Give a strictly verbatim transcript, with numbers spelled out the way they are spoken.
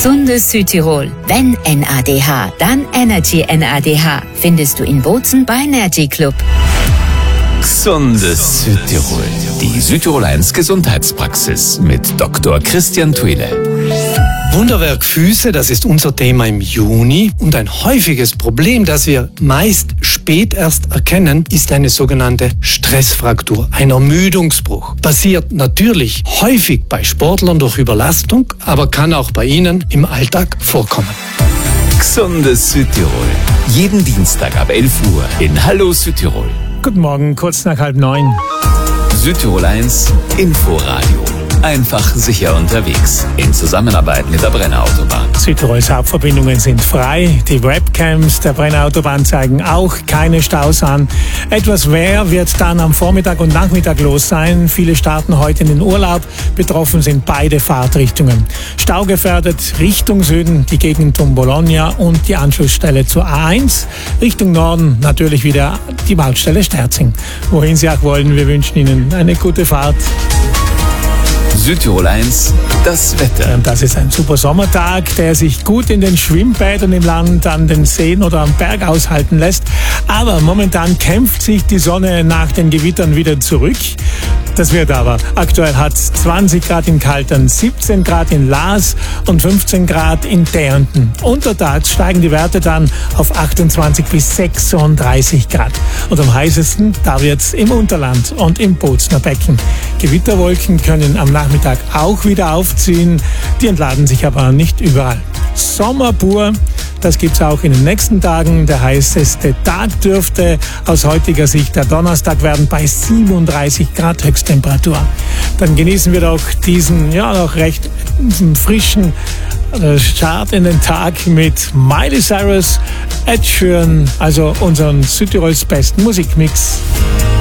Gesundes Südtirol. Wenn N A D H, dann Energy N A D H. Findest du in Bozen bei Energy Club. Gesundes Südtirol. Die Südtirol eins Gesundheitspraxis mit Doktor Christian Thuile. Wunderwerk Füße, das ist unser Thema im Juni. Und ein häufiges Problem, das wir meist spät erst erkennen, ist eine sogenannte Stressfraktur, ein Ermüdungsbruch. Passiert natürlich häufig bei Sportlern durch Überlastung, aber kann auch bei Ihnen im Alltag vorkommen. Gesundes Südtirol. Jeden Dienstag ab elf Uhr in Hallo Südtirol. Guten Morgen, kurz nach halb neun. Südtirol eins Inforadio. Einfach sicher unterwegs. In Zusammenarbeit mit der Brenner Autobahn. Südtirols Hauptverbindungen sind frei. Die Webcams der Brenner Autobahn zeigen auch keine Staus an. Etwas mehr wird dann am Vormittag und Nachmittag los sein. Viele starten heute in den Urlaub. Betroffen sind beide Fahrtrichtungen. Staugefährdet Richtung Süden die Gegend um Bologna und die Anschlussstelle zur A eins. Richtung Norden natürlich wieder die Baustelle Sterzing. Wohin Sie auch wollen, wir wünschen Ihnen eine gute Fahrt. Südtirol eins, das Wetter. Und das ist ein super Sommertag, der sich gut in den Schwimmbädern im Land, an den Seen oder am Berg aushalten lässt. Aber momentan kämpft sich die Sonne nach den Gewittern wieder zurück. Das wird aber. Aktuell hat es zwanzig Grad in Kaltern, siebzehn Grad in Laas und fünfzehn Grad in Därnten. Untertags steigen die Werte dann auf achtundzwanzig bis sechsunddreißig Grad. Und am heißesten, da wird's im Unterland und im Bozner Becken. Gewitterwolken können am Nachmittag auch wieder aufziehen. Die entladen sich aber nicht überall. Sommer pur. Das gibt's auch in den nächsten Tagen. Der heißeste Tag dürfte aus heutiger Sicht der Donnerstag werden bei siebenunddreißig Grad Höchsttemperatur. Dann genießen wir doch diesen, ja, noch recht frischen Start in den Tag mit Miley Cyrus, Ed Sheeran, also unseren Südtirols besten Musikmix.